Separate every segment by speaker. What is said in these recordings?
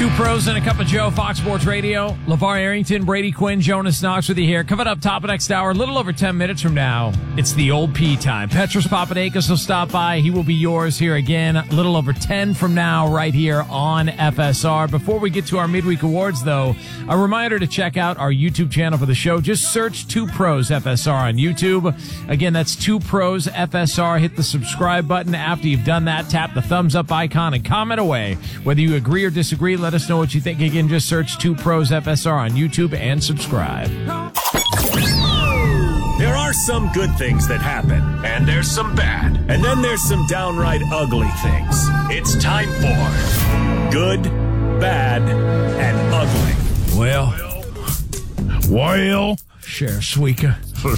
Speaker 1: Two pros and a cup of Joe, Fox Sports Radio. LeVar Arrington, Brady Quinn, Jonas Knox with you here. Coming up top of next hour, a little over 10 minutes from now, it's the old P time. Petros Papadakis will stop by. He will be yours here again a little over 10 from now right here on FSR. Before we get to our midweek awards, though, a reminder to check out our YouTube channel for the show. Just search Two Pros FSR on YouTube. Again, that's Two Pros FSR. Hit the subscribe button. After you've done that, tap the thumbs up icon and comment away. Whether you agree or disagree, let us know what you think. Again, just search Two Pros FSR on YouTube and subscribe.
Speaker 2: There are some good things that happen, and there's some bad, and then there's some downright ugly things. It's time for Good, Bad, and Ugly.
Speaker 1: Well, Sheriff Suika.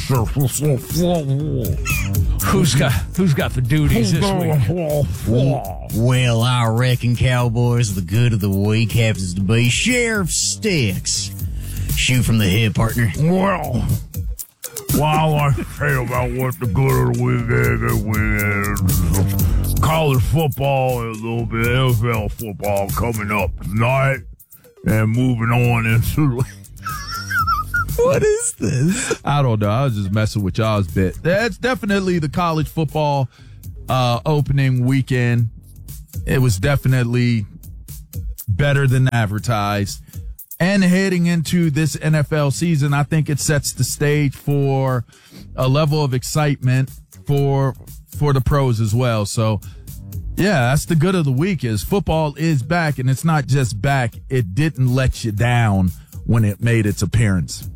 Speaker 1: Who's got the duties this week?
Speaker 3: Well, I reckon, Cowboys, the good of the week happens to be Sheriff Sticks. Shoot from the hip, partner.
Speaker 4: Well, I want to say about what the good of the week is. College football and a little bit of NFL football coming up tonight and moving on into...
Speaker 3: What is this?
Speaker 5: I don't know. I was just messing with y'all's bit. That's definitely the college football opening weekend. It was definitely better than advertised. And heading into this NFL season, I think it sets the stage for a level of excitement for the pros as well. So, yeah, that's the good of the week is football is back, and it's not just back. It didn't let you down when it made its appearance.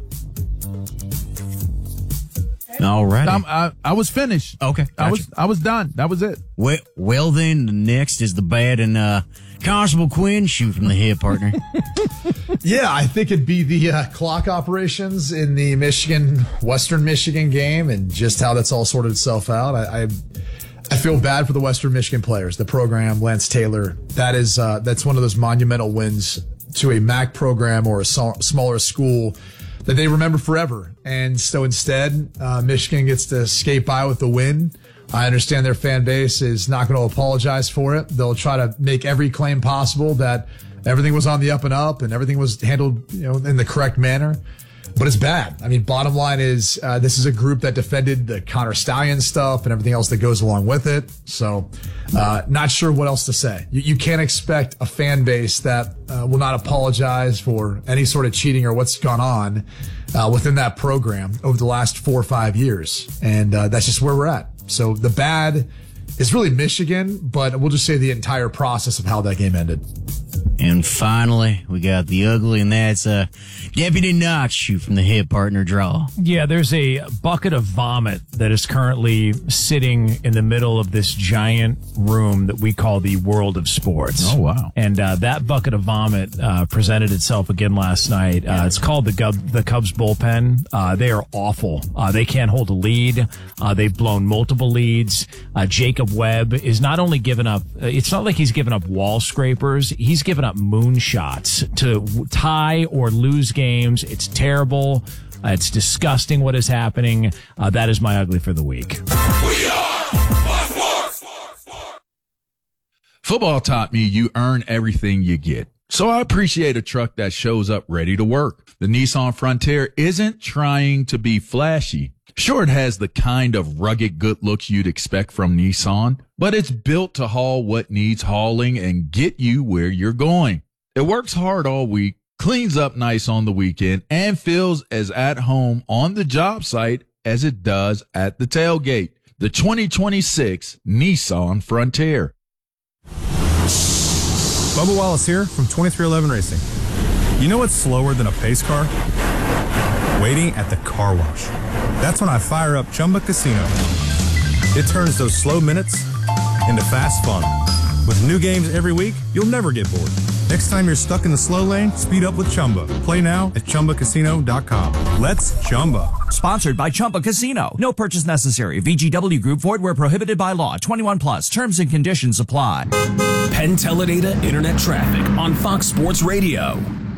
Speaker 3: All right.
Speaker 5: I was finished.
Speaker 3: Okay. Gotcha.
Speaker 5: I was done. That was it.
Speaker 3: Well then, the next is the bad, and Constable Quinn, shoot from the hip, partner.
Speaker 6: Yeah, I think it'd be the clock operations in the Western Michigan game, and just how that's all sorted itself out. I feel bad for the Western Michigan players, the program, Lance Taylor. That's one of those monumental wins to a MAC program or a smaller school that they remember forever. And so instead, Michigan gets to skate by with the win. I understand their fan base is not going to apologize for it. They'll try to make every claim possible that everything was on the up and up and everything was handled, in the correct manner. But it's bad. I mean, bottom line is, this is a group that defended the Connor Stallion stuff and everything else that goes along with it. So, not sure what else to say. You can't expect a fan base that will not apologize for any sort of cheating or what's gone on within that program over the last 4 or 5 years. And that's just where we're at. So the bad is really Michigan, but we'll just say the entire process of how that game ended.
Speaker 3: And finally, we got the ugly, and that's Deputy Knox, shoot from the hip, partner, draw.
Speaker 1: Yeah, there's a bucket of vomit that is currently sitting in the middle of this giant room that we call the world of sports.
Speaker 5: Oh, wow. And
Speaker 1: that bucket of vomit presented itself again last night. It's called the Cubs bullpen. They are awful. They can't hold a lead. They've blown multiple leads. Jacob Webb is not only giving up, it's not like he's giving up wall scrapers. He's giving up moonshots to tie or lose games. It's terrible. It's disgusting what is happening. That is my ugly for the week.
Speaker 2: We are Fox Sports.
Speaker 5: football taught me you earn everything you get. So I appreciate a truck that shows up ready to work. The Nissan Frontier isn't trying to be flashy. Sure, it has the kind of rugged good looks you'd expect from Nissan, but it's built to haul what needs hauling and get you where you're going. It works hard all week, cleans up nice on the weekend, and feels as at home on the job site as it does at the tailgate. The 2026 Nissan Frontier.
Speaker 7: Bubba Wallace here from 2311 Racing. You know what's slower than a pace car? Waiting at the car wash. That's when I fire up Chumba Casino. It turns those slow minutes into fast fun. With new games every week, you'll never get bored. Next time you're stuck in the slow lane, speed up with Chumba. Play now at ChumbaCasino.com. Let's Chumba.
Speaker 8: Sponsored by Chumba Casino. No purchase necessary. VGW Group. Void where prohibited by law. 21 plus. Terms and conditions apply.
Speaker 2: Penn Teledata Internet Traffic on Fox Sports Radio.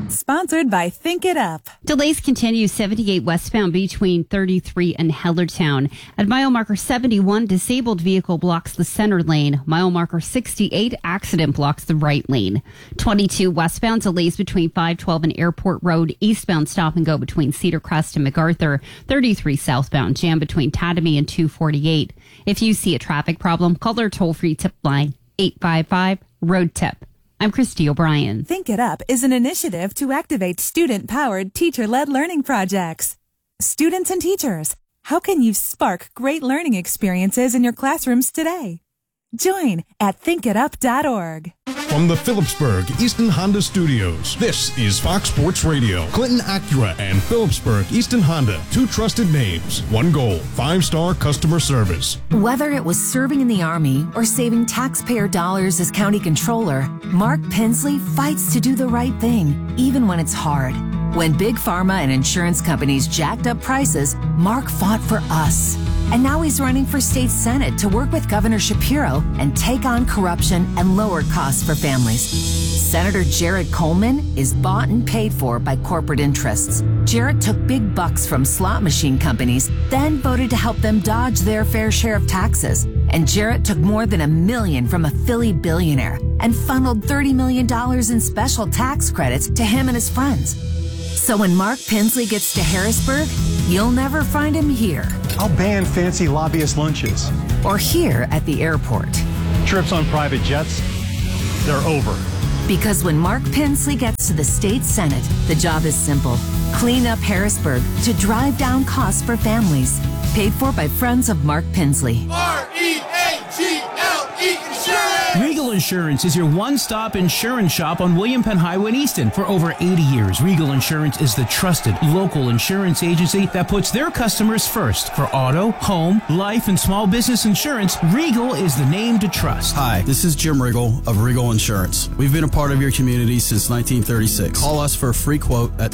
Speaker 9: Sponsored by Think It Up.
Speaker 10: Delays continue 78 westbound between 33 and Hellertown. At mile marker 71, disabled vehicle blocks the center lane. Mile marker 68, accident blocks the right lane. 22 westbound delays between 512 and Airport Road. Eastbound stop and go between Cedar Crest and MacArthur. 33 southbound jam between Tatamy and 248. If you see a traffic problem, call their toll-free tip line 855-ROAD-TIP. I'm Christy O'Brien.
Speaker 9: Think It Up is an initiative to activate student-powered, teacher-led learning projects. Students and teachers, how can you spark great learning experiences in your classrooms today? Join at thinkitup.org.
Speaker 11: From the Phillipsburg Easton Honda Studios, this is Fox Sports Radio. Clinton Acura and Phillipsburg Easton Honda, two trusted names, one goal, 5-star customer service.
Speaker 12: Whether it was serving in the Army or saving taxpayer dollars as county controller, Mark Pensley fights to do the right thing, even when it's hard. When big pharma and insurance companies jacked up prices, Mark fought for us. And now he's running for state senate to work with Governor Shapiro and take on corruption and lower costs for families. Senator Jared Coleman is bought and paid for by corporate interests. Jared took big bucks from slot machine companies, then voted to help them dodge their fair share of taxes. And Jared took more than $1 million from a Philly billionaire and funneled $30 million in special tax credits to him and his friends. So when Mark Pensley gets to Harrisburg, you'll never find him here.
Speaker 13: I'll ban fancy lobbyist lunches.
Speaker 12: Or here at the airport.
Speaker 13: Trips on private jets, they're over.
Speaker 12: Because when Mark Pensley gets to the state senate, the job is simple. Clean up Harrisburg to drive down costs for families. Paid for by friends of Mark Pensley.
Speaker 14: R-E-A-G-L-E Insurance! Regal Insurance is your one-stop insurance shop on William Penn Highway in Easton. For over 80 years, Regal Insurance is the trusted local insurance agency that puts their customers first. For auto, home, life, and small business insurance, Regal is the name to trust.
Speaker 15: Hi, this is Jim Regal of Regal Insurance. We've been a part of your community since 1936. Call us for a free quote at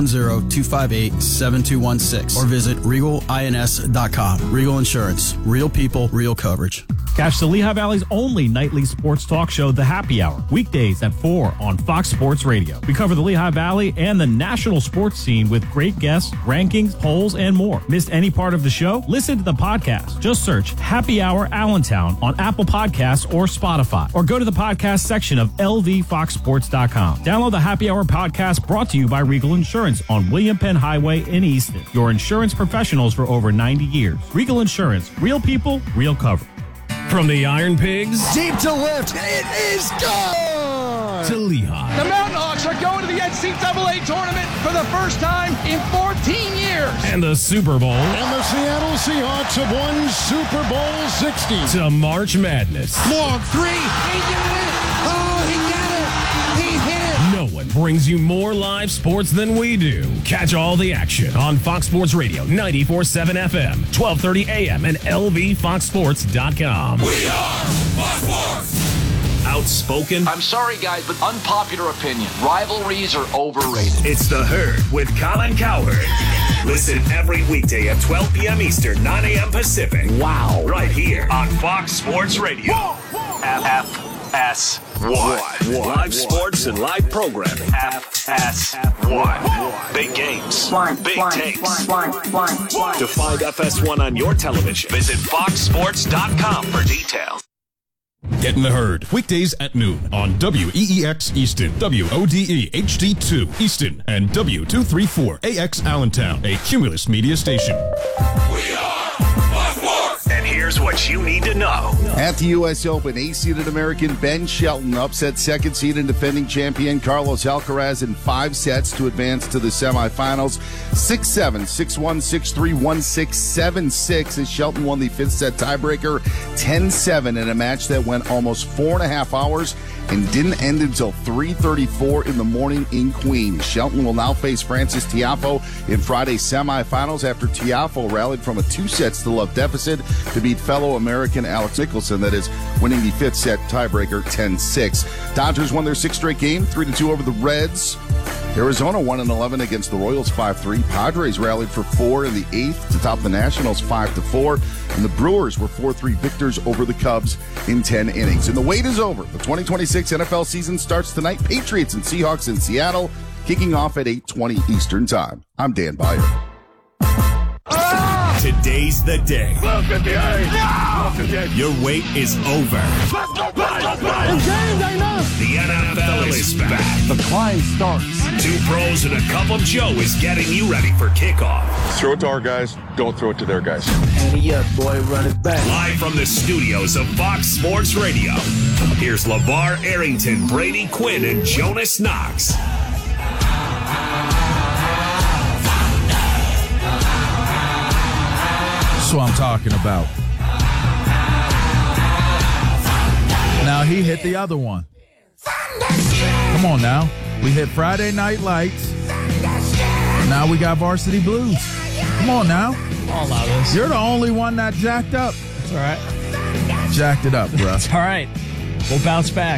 Speaker 15: 610-258-7216 or visit regalins.com. Regal Insurance. Real people, real coverage.
Speaker 16: Catch the Lehigh Valley's only nightly sports talk show, The Happy Hour, weekdays at 4 on Fox Sports Radio. We cover the Lehigh Valley and the national sports scene with great guests, rankings, polls, and more. Missed any part of the show? Listen to the podcast. Just search Happy Hour Allentown on Apple Podcasts or Spotify, or go to the podcast section of lvfoxsports.com. Download the Happy Hour podcast brought to you by Regal Insurance on William Penn Highway in Easton. Your insurance professionals for over 90 years. Regal Insurance. Real people, real coverage.
Speaker 17: From the Iron Pigs,
Speaker 18: deep to left, it is gone!
Speaker 17: To Lehigh.
Speaker 18: The Mountain Hawks are going to the NCAA tournament for the first time in 14 years.
Speaker 17: And the Super Bowl.
Speaker 11: And the Seattle Seahawks have won Super Bowl 60.
Speaker 17: To March Madness.
Speaker 18: Long three. He did it! Oh, he got it! He hit it!
Speaker 17: No one brings you more live sports than we do. Catch all the action on Fox Sports Radio, 94.7 FM, 1230 AM, and lvfoxsports.com.
Speaker 2: We are Fox Sports! Outspoken.
Speaker 19: I'm sorry, guys, but unpopular opinion. Rivalries are overrated.
Speaker 2: It's The Herd with Colin Cowherd. Listen every weekday at 12 p.m. Eastern, 9 a.m. Pacific.
Speaker 19: Wow.
Speaker 2: Right here on Fox Sports Radio. FS1. Live sports and live programming. FS1. Big games. Big takes. To find FS1 on your television, visit foxsports.com for details.
Speaker 11: Get in the Herd, weekdays at noon on WEEX Easton, WODE HD2 Easton, and W234AX Allentown, a Cumulus media station.
Speaker 2: We are Fox Sports! And here's what you need to know.
Speaker 20: At the U.S. Open, A-seeded American Ben Shelton upset second-seeded defending champion Carlos Alcaraz in 5 sets to advance to the semifinals. 6-7, 6-1, 6-3, 1-6, 7-6 as Shelton won the 5th set tiebreaker 10-7 in a match that went almost 4.5 hours and didn't end until 3:34 in the morning in Queens. Shelton will now face Francis Tiafoe in Friday's semifinals after Tiafoe rallied from a 2-0 deficit to beat fellow American Alex Nicholson, that is, winning the 5th set tiebreaker 10-6. Dodgers won their 6th straight game, 3-2 over the Reds. Arizona won in 11 against the Royals 5-3. Padres rallied for 4 in the 8th to top the Nationals 5-4. And the Brewers were 4-3 victors over the Cubs in 10 innings. And the wait is over. The 2026 NFL season starts tonight. Patriots and Seahawks in Seattle. kicking off at 8:20 Eastern Time. I'm Dan Byer.
Speaker 2: Today's the day. Your wait is over. The NFL is back.
Speaker 18: The climb starts.
Speaker 2: 2 pros and a cup of Joe is getting you ready for kickoff.
Speaker 21: Throw it to our guys. Don't throw it to their guys.
Speaker 18: Ante up, boy. Run it back.
Speaker 2: Live from the studios of Fox Sports Radio, here's LeVar Arrington, Brady Quinn, and Jonas Knox.
Speaker 5: That's what I'm talking about. Now he hit the other one. Come on now. We hit Friday Night Lights. Now we got Varsity Blues. Come on now.
Speaker 1: I'll allow this.
Speaker 5: You're the only one that jacked up.
Speaker 1: It's all right.
Speaker 5: Jacked it up, bro.
Speaker 1: It's all right. We'll bounce back.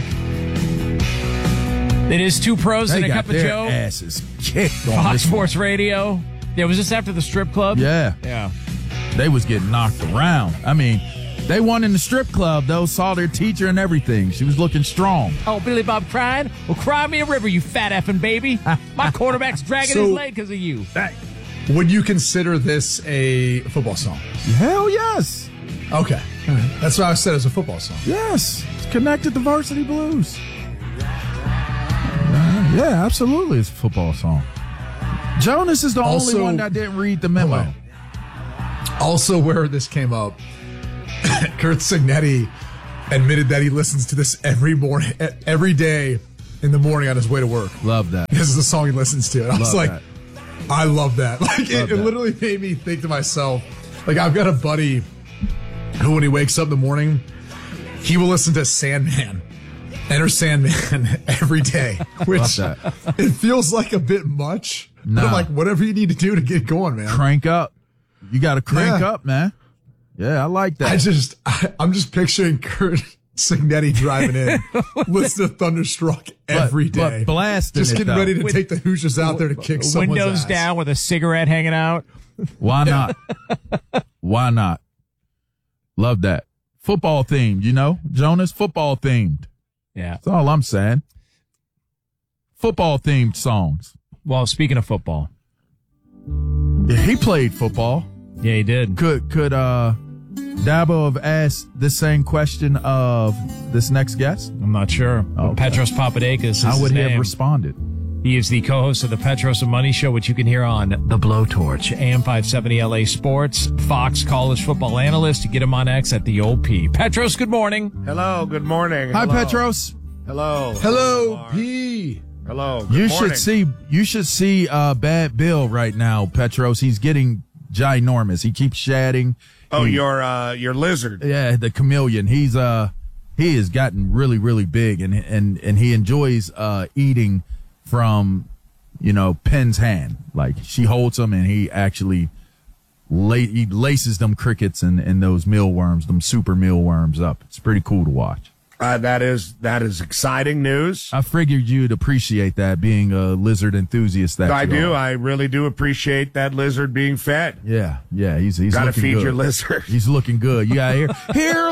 Speaker 1: It is 2 pros and a cup of Joe.
Speaker 5: Asses kicked on
Speaker 1: Fox Sports Radio. Yeah, was this after the strip club?
Speaker 5: Yeah.
Speaker 1: Yeah.
Speaker 5: They was getting knocked around. I mean, they won in the strip club, though. Saw their teacher and everything. She was looking strong.
Speaker 1: Oh, Billy Bob crying? Well, cry me a river, you fat effing baby. My quarterback's dragging his leg because of you.
Speaker 6: Would you consider this a football song?
Speaker 5: Hell yes.
Speaker 6: Okay. That's what I said as a football song.
Speaker 5: Yes. It's connected to Varsity Blues. Yeah, absolutely. It's a football song. Jonas is the only one that didn't read the memo.
Speaker 6: Also, where this came up, Kurt Signetti admitted that he listens to this every day in the morning on his way to work.
Speaker 5: Love that.
Speaker 6: This is the song he listens to. And I was like, I love that. Like, it literally made me think to myself, like, I've got a buddy who, when he wakes up in the morning, he will listen to Sandman. Enter Sandman every day, which it feels like a bit much.
Speaker 5: No.
Speaker 6: But I'm like, whatever you need to do to get going, man.
Speaker 5: Crank up. You got to crank up, man. Yeah, I like that.
Speaker 6: I'm just picturing Kurt Signetti driving in, listening to Thunderstruck every day.
Speaker 5: But blasting
Speaker 6: just
Speaker 5: it,
Speaker 6: getting
Speaker 5: though.
Speaker 6: ready to take the Hoosiers out there to kick someone's
Speaker 1: Windows
Speaker 6: ass.
Speaker 1: down with a cigarette hanging out.
Speaker 5: Why not? Why not? Love that. Football themed, you know, Jonas? Football themed.
Speaker 1: Yeah.
Speaker 5: That's all I'm saying. Football themed songs.
Speaker 1: Well, speaking of football.
Speaker 5: Yeah, he played football.
Speaker 1: Yeah, he did.
Speaker 5: Could Dabo have asked the same question of this next guest?
Speaker 1: I'm not sure.
Speaker 5: Okay.
Speaker 1: Petros Papadakis is
Speaker 5: How would
Speaker 1: his
Speaker 5: he
Speaker 1: name.
Speaker 5: have responded?
Speaker 1: He is the co-host of the Petros and Money Show, which you can hear on The Blowtorch, AM 570 LA Sports, Fox college football analyst. You get him on X at the Old P. Petros, good morning.
Speaker 22: Hello, good morning.
Speaker 5: Hi,
Speaker 22: Hello.
Speaker 5: Petros.
Speaker 22: Hello.
Speaker 6: Hello, P.
Speaker 22: Hello.
Speaker 5: You should see Bad Bill right now, Petros. He's getting ginormous. He keeps shedding.
Speaker 22: Oh, your lizard.
Speaker 5: Yeah, the chameleon. He has gotten really, really big, and he enjoys eating from, Penn's hand. Like, she holds him, and he actually he laces them crickets and those mealworms, them super mealworms up. It's pretty cool to watch.
Speaker 22: That is exciting news.
Speaker 5: I figured you'd appreciate that, being a lizard enthusiast. That
Speaker 22: I do.
Speaker 5: are.
Speaker 22: I really do appreciate that lizard being fed.
Speaker 5: Yeah. He's
Speaker 22: gotta
Speaker 5: looking
Speaker 22: feed
Speaker 5: good.
Speaker 22: your lizard.
Speaker 5: He's looking good. You gotta hear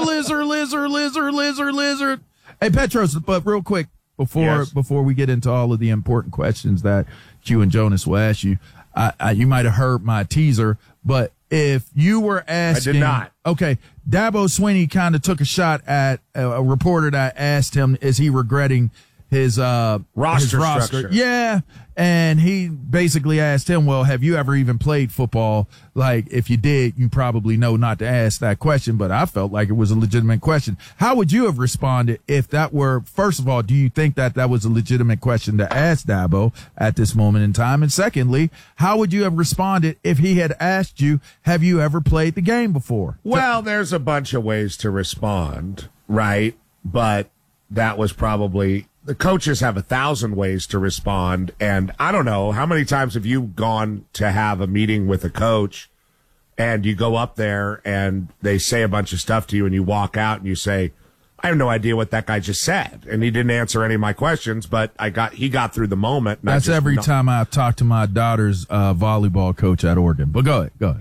Speaker 5: lizard. Hey, Petros, but real quick before we get into all of the important questions that Q and Jonas will ask you, you might have heard my teaser, but if you were asking,
Speaker 22: I did not.
Speaker 5: Okay, Dabo Swinney kind of took a shot at a reporter that asked him, is he regretting his roster
Speaker 22: structure?
Speaker 5: Yeah, and he basically asked him, well, have you ever even played football? Like, if you did, you probably know not to ask that question, but I felt like it was a legitimate question. How would you have responded if that were, first of all, do you think that was a legitimate question to ask Dabo at this moment in time? And secondly, how would you have responded if he had asked you, have you ever played the game before?
Speaker 22: Well, there's a bunch of ways to respond, right? But that was probably, the coaches have 1,000 ways to respond. And I don't know, how many times have you gone to have a meeting with a coach and you go up there and they say a bunch of stuff to you and you walk out and you say, I have no idea what that guy just said. And he didn't answer any of my questions, but he got through the moment.
Speaker 5: That's every time I talk to my daughter's volleyball coach at Oregon. But go ahead.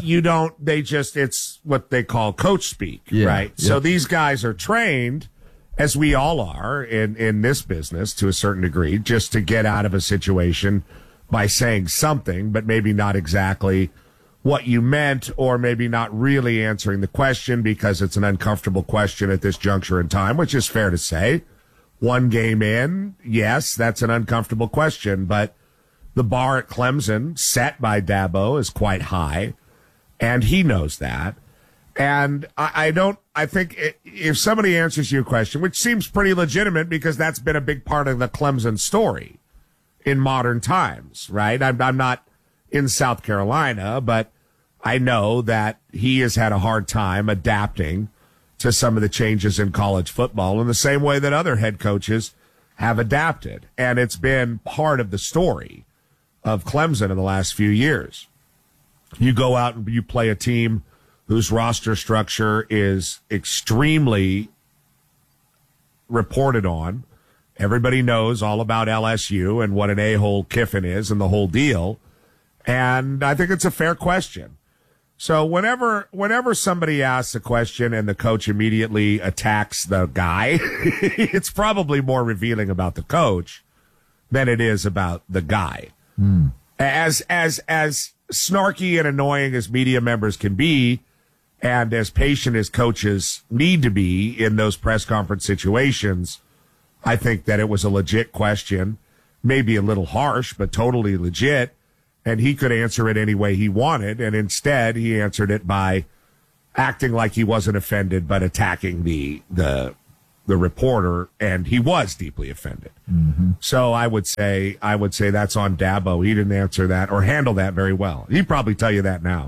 Speaker 22: It's what they call coach speak, right?
Speaker 5: Yeah.
Speaker 22: So these guys are trained as we all are in this business to a certain degree, just to get out of a situation by saying something, but maybe not exactly what you meant, or maybe not really answering the question because it's an uncomfortable question at this juncture in time, which is fair to say. One game in, yes, that's an uncomfortable question, but the bar at Clemson set by Dabo is quite high, and he knows that. And I think if somebody answers your question, which seems pretty legitimate because that's been a big part of the Clemson story in modern times, right? I'm not in South Carolina, but I know that he has had a hard time adapting to some of the changes in college football in the same way that other head coaches have adapted. And it's been part of the story of Clemson in the last few years. You go out and you play a team whose roster structure is extremely reported on. Everybody knows all about LSU and what an a-hole Kiffin is and the whole deal. And I think it's a fair question. So whenever somebody asks a question and the coach immediately attacks the guy, it's probably more revealing about the coach than it is about the guy. As snarky and annoying as media members can be, and as patient as coaches need to be in those press conference situations, I think that it was a legit question, maybe a little harsh, but totally legit. And he could answer it any way he wanted. And instead, he answered it by acting like he wasn't offended, but attacking the reporter. And he was deeply offended. Mm-hmm. So I would say that's on Dabo. He didn't answer that or handle that very well. He'd probably tell you that now.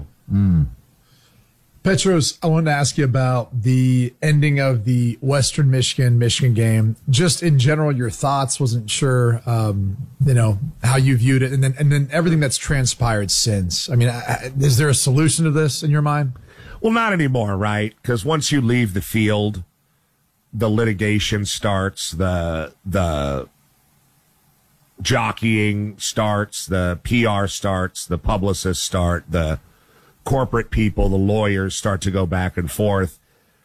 Speaker 6: Petros, I wanted to ask you about the ending of the Western Michigan game. Just in general, your thoughts. Wasn't sure, how you viewed it, and then everything that's transpired since. I mean, is there a solution to this in your mind?
Speaker 22: Well, not anymore, right? Because once you leave the field, the litigation starts, the jockeying starts, the PR starts, the publicists start, the corporate people, the lawyers start to go back and forth.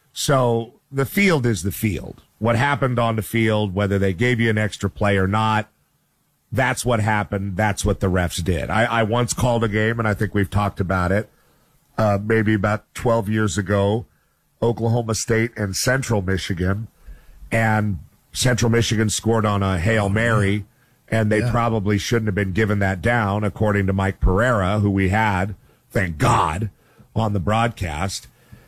Speaker 22: So the field is the field. What happened on the field, whether they gave you an extra play or not, that's what happened. That's what the refs did. I once called a game, and I think we've talked about it, maybe about 12 years ago, Oklahoma State and Central Michigan. And Central Michigan scored on a Hail Mary, and they probably shouldn't have been given that down, according to Mike Pereira, who we had, thank God, on the broadcast.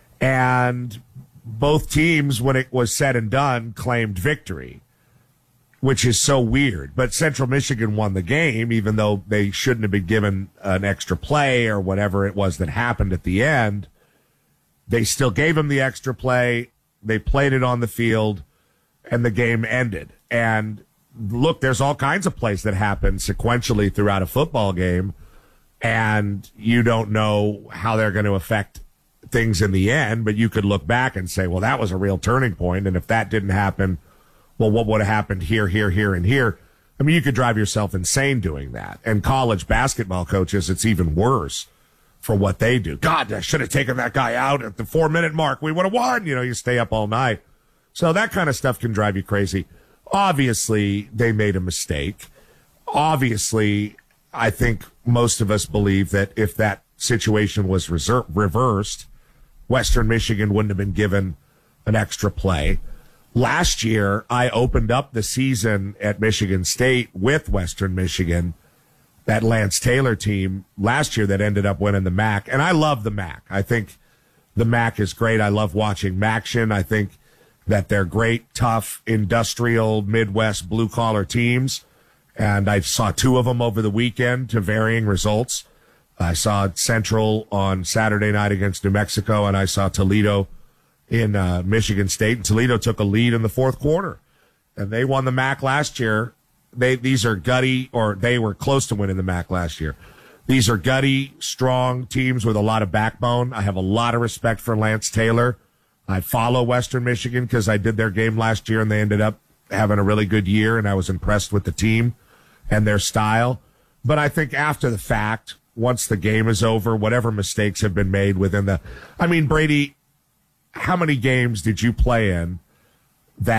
Speaker 22: And both teams, when it was said and done, claimed victory, which is so weird. But Central Michigan won the game, even though they shouldn't have been given an extra play or whatever it was that happened at the end. They still gave them the extra play. They played it on the field, and the game ended. And look, there's all kinds of plays that happen sequentially throughout a football game, and you don't know how they're going to affect things in the end, but you could look back and say, well, that was a real turning point, and if that didn't happen, well, what would have happened here, and here? I mean, you could drive yourself insane doing that. And college basketball coaches, it's even worse for what they do. God, I should have taken that guy out at the 4-minute mark. We would have won. You stay up all night. So that kind of stuff can drive you crazy. Obviously, they made a mistake. Obviously, I think most of us believe that if that situation was reversed, Western Michigan wouldn't have been given an extra play. Last year, I opened up the season at Michigan State with Western Michigan, that Lance Taylor team last year that ended up winning the MAC. And I love the MAC. I think the MAC is great. I love watching MACtion. I think that they're great, tough, industrial, Midwest, blue-collar teams. And I saw two of them over the weekend to varying results. I saw Central on Saturday night against New Mexico, and I saw Toledo in Michigan State. And Toledo took a lead in the fourth quarter, and they won the MAC last year. These are gutty, or they were close to winning the MAC last year. These are gutty, strong teams with a lot of backbone. I have a lot of respect for Lance Taylor. I follow Western Michigan because I did their game last year, and they ended up having a really good year, and I was impressed with the team and their style. But I think after the fact, once the game is over, whatever mistakes have been made within Brady, how many games did you play in that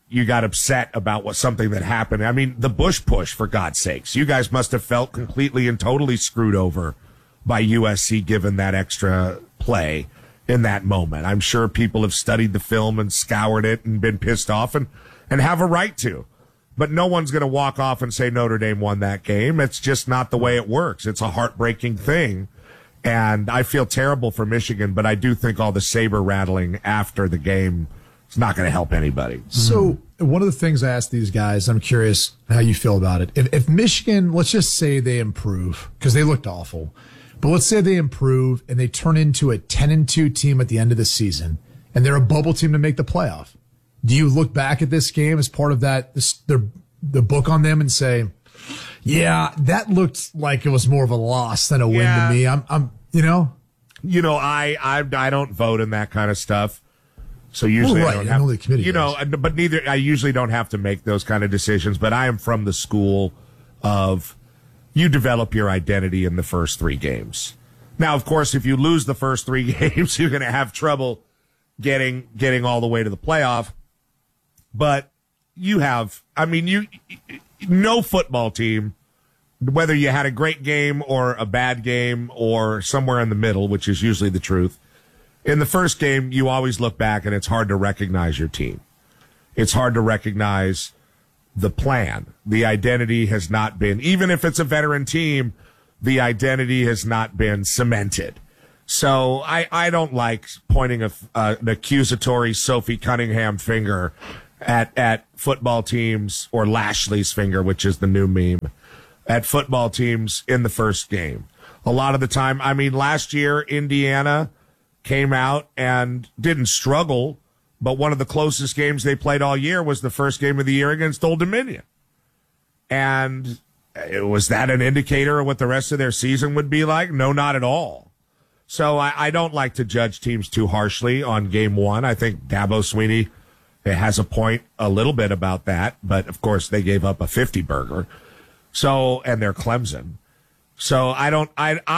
Speaker 22: you got upset about something that happened. I mean, the Bush push, for God's sakes. You guys must have felt completely and totally screwed over by USC given that extra play in that moment. I'm sure people have studied the film and scoured it and been pissed off and have a right to. But no one's going to walk off and say Notre Dame won that game. It's just not the way it works. It's a heartbreaking thing. And I feel terrible for Michigan, but I do think all the saber rattling after the game is not going to help anybody.
Speaker 6: So one of the things I asked these guys, I'm curious how you feel about it. If Michigan, let's just say they improve, because they looked awful, but let's say they improve and they turn into a 10-2 team at the end of the season, and they're a bubble team to make the playoff. Do you look back at this game as part of that, the book on them, and say, yeah, that looked like it was more of a loss than a win to me?
Speaker 22: I don't vote in that kind of stuff. So usually I don't have, but I usually don't have to make those kind of decisions, but I am from the school of you develop your identity in the first 3 games. Now, of course, if you lose the first 3 games, you're going to have trouble getting all the way to the playoff. But no football team, whether you had a great game or a bad game or somewhere in the middle, which is usually the truth, in the first game, you always look back and it's hard to recognize your team. It's hard to recognize the plan. The identity has not been, even if it's a veteran team, the identity has not been cemented. So I don't like pointing an accusatory Sophie Cunningham finger at football teams, or Lashley's finger, which is the new meme, at football teams in the first game. A lot of the time, last year, Indiana came out and didn't struggle, but one of the closest games they played all year was the first game of the year against Old Dominion. And was that an indicator of what the rest of their season would be like? No, not at all. So I don't like to judge teams too harshly on game one. I think Dabo Swinney has a point a little bit about that, but of course they gave up a 50 burger. So, and they're Clemson. So I